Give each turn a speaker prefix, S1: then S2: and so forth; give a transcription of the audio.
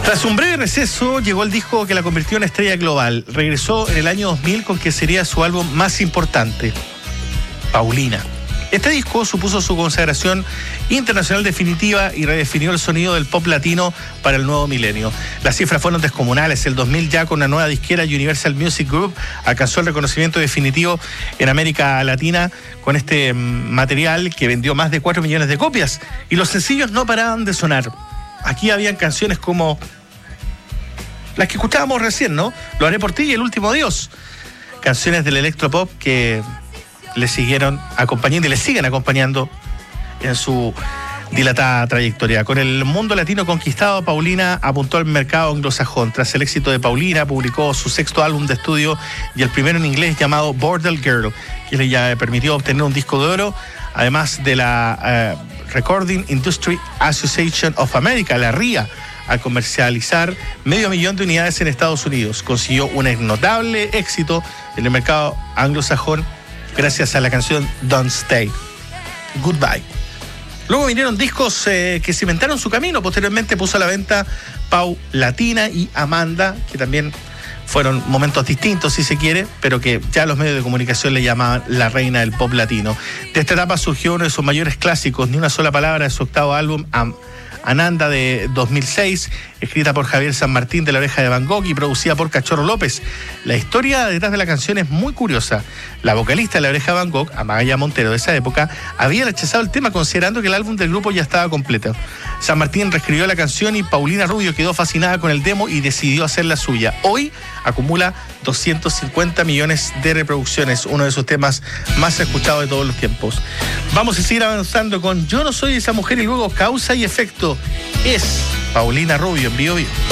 S1: Tras un breve receso, llegó el disco que la convirtió en estrella global. Regresó en el año 2000 con que sería su álbum más importante, Paulina. Este disco supuso su consagración internacional definitiva y redefinió el sonido del pop latino para el nuevo milenio. Las cifras fueron descomunales. El 2000, ya con una nueva disquera, Universal Music Group, alcanzó el reconocimiento definitivo en América Latina con este material que vendió más de 4 millones de copias. Y los sencillos no paraban de sonar. Aquí habían canciones como las que escuchábamos recién, ¿no? Lo haré por ti y El último adiós. Canciones del electropop que le siguieron acompañando y le siguen acompañando en su dilatada trayectoria. Con el mundo latino conquistado, Paulina apuntó al mercado anglosajón. Tras el éxito de Paulina, publicó su 6º álbum de estudio y el primero en inglés, llamado Bordel Girl, que le permitió obtener un disco de oro, además de la Recording Industry Association of America, la RIA, al comercializar 500,000 de unidades en Estados Unidos. Consiguió un notable éxito en el mercado anglosajón gracias a la canción Don't Stay, Goodbye. Luego vinieron discos que cimentaron su camino. Posteriormente puso a la venta Paulatina y Amanda, que también fueron momentos distintos, si se quiere, pero que ya los medios de comunicación le llamaban la reina del pop latino. De esta etapa surgió uno de sus mayores clásicos, Ni una sola palabra, de su 8º álbum, Ananda, de 2006, escrita por Javier San Martín de La Oreja de Van Gogh y producida por Cachorro López. La historia detrás de la canción es muy curiosa. La vocalista de La Oreja de Van Gogh, Amaya Montero, de esa época, había rechazado el tema considerando que el álbum del grupo ya estaba completo. San Martín reescribió la canción y Paulina Rubio quedó fascinada con el demo y decidió hacerla suya. Hoy acumula 250 millones de reproducciones, uno de sus temas más escuchados de todos los tiempos. Vamos a seguir avanzando con Yo no soy esa mujer y luego Causa y Efecto. Es Paulina Rubio en Bio Bio.